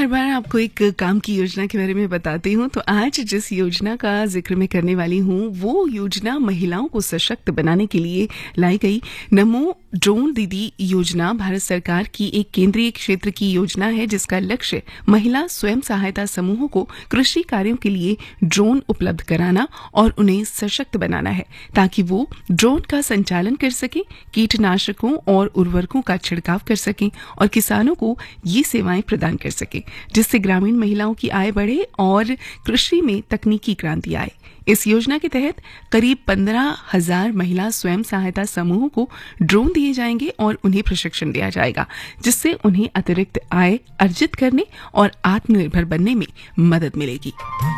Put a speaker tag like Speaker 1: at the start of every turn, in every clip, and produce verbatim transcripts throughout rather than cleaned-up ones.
Speaker 1: हर बार आपको एक काम की योजना के बारे में बताती हूँ, तो आज जिस योजना का जिक्र मैं करने वाली हूँ वो योजना महिलाओं को सशक्त बनाने के लिए लाई गई नमो ड्रोन दीदी योजना भारत सरकार की एक केंद्रीय क्षेत्र की योजना है, जिसका लक्ष्य महिला स्वयं सहायता समूहों को कृषि कार्यों के लिए ड्रोन उपलब्ध कराना और उन्हें सशक्त बनाना है, ताकि वो ड्रोन का संचालन कर सकें, कीटनाशकों और उर्वरकों का छिड़काव कर सकें और किसानों को ये सेवाएं प्रदान कर सके, जिससे ग्रामीण महिलाओं की आय बढ़े और कृषि में तकनीकी क्रांति आए। इस योजना के तहत करीब पंद्रह हजार महिला स्वयं सहायता समूहों को ड्रोन दिए जाएंगे और उन्हें प्रशिक्षण दिया जाएगा, जिससे उन्हें अतिरिक्त आय अर्जित करने और आत्मनिर्भर बनने में मदद मिलेगी।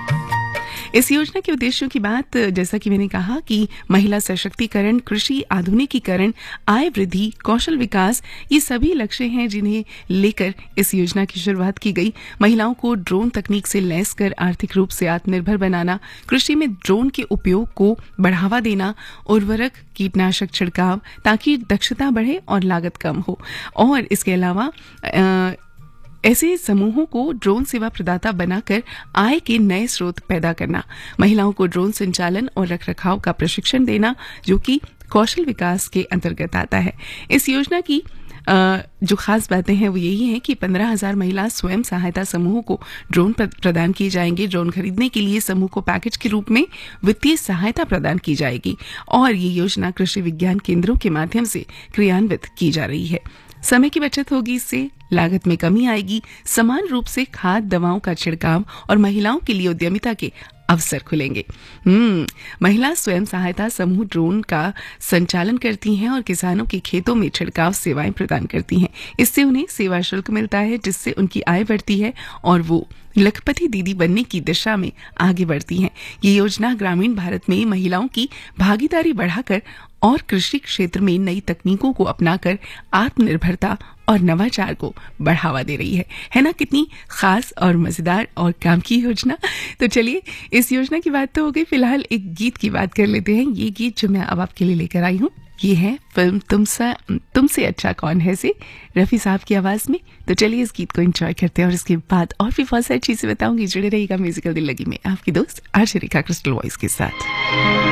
Speaker 1: इस योजना के उद्देश्यों की बात, जैसा कि मैंने कहा कि महिला सशक्तिकरण, कृषि आधुनिकीकरण, आय वृद्धि, कौशल विकास, ये सभी लक्ष्य हैं जिन्हें लेकर इस योजना की शुरुआत की गई। महिलाओं को ड्रोन तकनीक से लैस कर आर्थिक रूप से आत्मनिर्भर बनाना, कृषि में ड्रोन के उपयोग को बढ़ावा देना, उर्वरक कीटनाशक छिड़काव ताकि दक्षता बढ़े और लागत कम हो, और इसके अलावा आ, ऐसे समूहों को ड्रोन सेवा प्रदाता बनाकर आय के नए स्रोत पैदा करना, महिलाओं को ड्रोन संचालन और रखरखाव का प्रशिक्षण देना, जो कि कौशल विकास के अंतर्गत आता है। इस योजना की आ, जो खास बातें हैं वो यही है कि पंद्रह हजार महिला स्वयं सहायता समूहों को ड्रोन प्रदान किए जाएंगे। ड्रोन खरीदने के लिए समूह को पैकेज के रूप में वित्तीय सहायता प्रदान की जाएगी और ये योजना कृषि विज्ञान केंद्रों के माध्यम से क्रियान्वित की जा रही है। समय की बचत होगी, इससे लागत में कमी आएगी, समान रूप से खाद दवाओं का छिड़काव और महिलाओं के लिए उद्यमिता के अवसर खुलेंगे। हम्म महिला स्वयं सहायता समूह ड्रोन का संचालन करती हैं और किसानों के खेतों में छिड़काव सेवाएं प्रदान करती हैं। इससे उन्हें सेवा शुल्क मिलता है, जिससे उनकी आय बढ़ती है और वो लखपति दीदी बनने की दिशा में आगे बढ़ती हैं। ये योजना ग्रामीण भारत में महिलाओं की भागीदारी बढ़ाकर और कृषि क्षेत्र में नई तकनीकों को अपनाकर आत्मनिर्भरता और नवाचार को बढ़ावा दे रही है। है ना कितनी खास और मजेदार और काम की योजना। तो चलिए, इस योजना की बात तो हो गई, फिलहाल एक गीत की बात कर लेते हैं। ये गीत जो मैं अब आपके लिए लेकर आई हूँ, ये है फिल्म तुमसा तुमसे अच्छा कौन है से रफी साहब की आवाज में। तो चलिए इस गीत को एंजॉय करते हैं और इसके बाद और भी बहुत सारी चीजें बताऊंगी। जुड़े रहिएगा म्यूजिकल दिल लगी में आपकी दोस्त आरजे रेखा क्रिस्टल वॉइस के साथ।